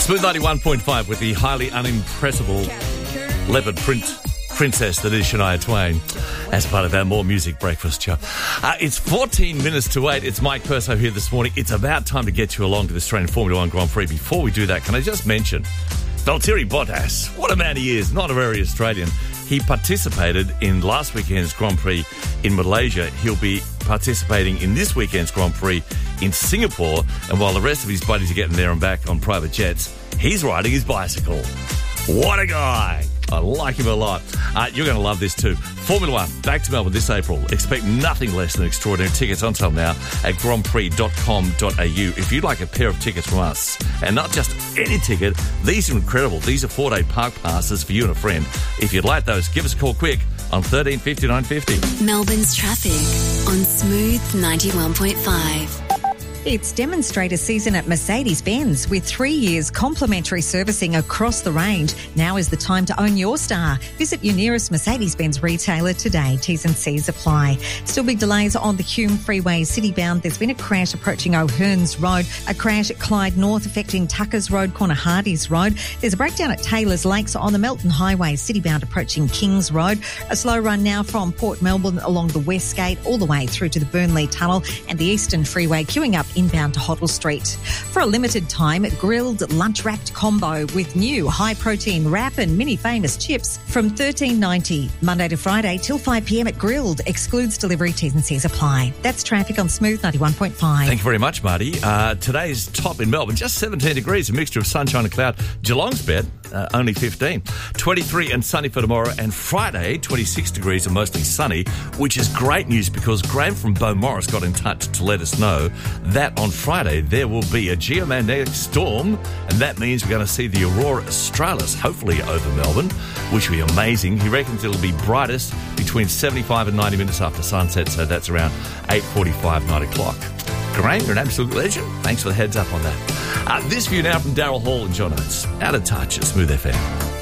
Smooth 91.5 with the highly unimpressible leopard print princess that is Shania Twain as part of our More Music Breakfast show. It's 14 minutes to 8. It's Mike Perso here this morning. It's about time to get you along to the Australian Formula One Grand Prix. Before we do that, can I just mention Valtteri Bottas? What a man he is. Not a very Australian. He participated in last weekend's Grand Prix in Malaysia. He'll be participating in this weekend's Grand Prix in Singapore. And while the rest of his buddies are getting there and back on private jets, he's riding his bicycle. What a guy. I like him a lot. You're going to love this too. Formula One, back to Melbourne this April. Expect nothing less than extraordinary. Tickets on sale now at grandprix.com.au. If you'd like a pair of tickets from us, and not just any ticket, these are incredible. These are 4-day park passes for you and a friend. If you'd like those, give us a call quick on 13 59 50. Melbourne's traffic on Smooth 91.5. It's demonstrator season at Mercedes-Benz with 3 years complimentary servicing across the range. Now is the time to own your star. Visit your nearest Mercedes-Benz retailer today. T's and C's apply. Still big delays on the Hume Freeway citybound. There's been a crash approaching O'Hearns Road, a crash at Clyde North affecting Tuckers Road, corner Hardies Road. There's a breakdown at Taylor's Lakes on the Melton Highway citybound approaching Kings Road. A slow run now from Port Melbourne along the West Gate all the way through to the Burnley Tunnel and the Eastern Freeway queuing up inbound to Hoddle Street. For a limited time, grilled lunch-wrapped combo with new high-protein wrap and mini famous chips from $13.90. Monday to Friday till 5 p.m. at Grilled. Excludes delivery. T's and C's apply. That's traffic on Smooth 91.5. Thank you very much, Marty. Today's top in Melbourne, just 17 degrees, a mixture of sunshine and cloud. Geelong's bet, only 15. 23 and sunny for tomorrow, and Friday, 26 degrees and mostly sunny, which is great news because Graham from Beaumaris got in touch to let us know that on Friday there will be a geomagnetic storm, and that means we're going to see the Aurora Australis, hopefully over Melbourne, which will be amazing. He reckons it'll be brightest between 75 and 90 minutes after sunset, so that's around 8:45, 9 o'clock. Graham, you're an absolute legend. Thanks for the heads up on that. This view now from Daryl Hall and John Oates. Out of touch at Smooth FM.